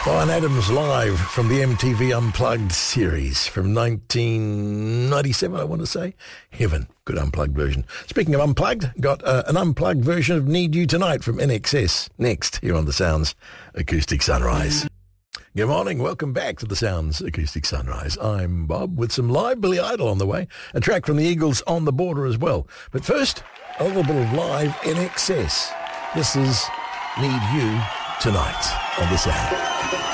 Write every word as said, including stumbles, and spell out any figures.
Bryan Adams live from the M T V Unplugged series from nineteen ninety-seven, I want to say. Heaven, good unplugged version. Speaking of unplugged, got uh, an unplugged version of Need You Tonight from N X S next here on the Sounds Acoustic Sunrise. Good morning, welcome back to the Sounds Acoustic Sunrise. I'm Bob with some live Billy Idol on the way, a track from the Eagles On the Border as well. But first, a little bit of live N X S. This is Need You Tonight on this hour.